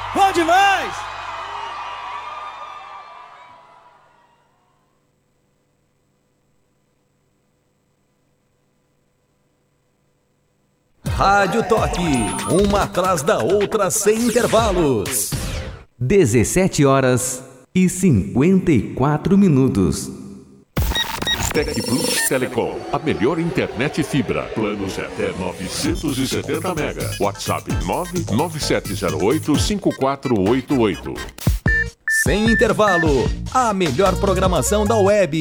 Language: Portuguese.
Bom demais! Rádio Toque, uma atrás da outra sem intervalos. 17h54. Tec Plus Telecom, a melhor internet fibra. Planos até 970 mega. WhatsApp 997085488. Sem intervalo, a melhor programação da web.